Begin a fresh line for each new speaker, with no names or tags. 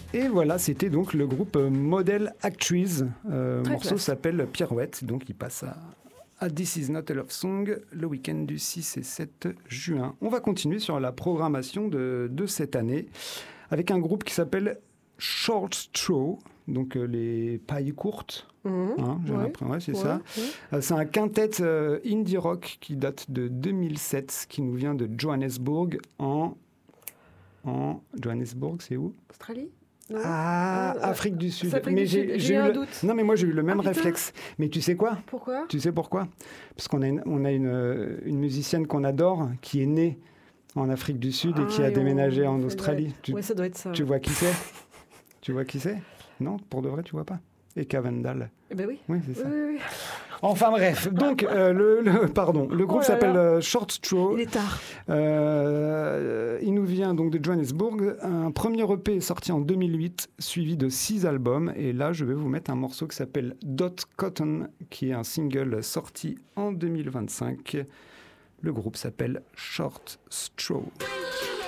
Et voilà, c'était donc le groupe Model Actrice. Le morceau
classe.
s'appelle Pirouette, donc il passe à This Is Not a Love Song le week-end du 6 et 7 juin. On va continuer sur la programmation de cette année avec un groupe qui s'appelle Short Straw, donc les pailles courtes. J'ai l'impression, c'est ça. C'est un quintet indie rock qui date de 2007, qui nous vient de Johannesburg en Johannesburg, c'est où?
Australie?
Non. Afrique du Sud.
Mais j'ai eu un doute.
Non, mais moi j'ai eu le même réflexe. Mais tu sais quoi?
Pourquoi?
Tu sais pourquoi? Parce qu'on a une musicienne qu'on adore qui est née en Afrique du Sud et qui a déménagé en Australie.
Oui, ça doit être ça.
Tu vois qui c'est? Tu vois qui c'est? Non, pour de vrai, tu vois pas? Eka Vendal.
Eh ben oui.
Oui, c'est ça.
Oui.
Enfin bref, donc le groupe s'appelle Short Straw.
Il est tard.
Il nous vient donc de Johannesburg. Un premier EP est sorti en 2008, suivi de 6 albums. Et là, je vais vous mettre un morceau qui s'appelle Dot Cotton, qui est un single sorti en 2025. Le groupe s'appelle Short Straw.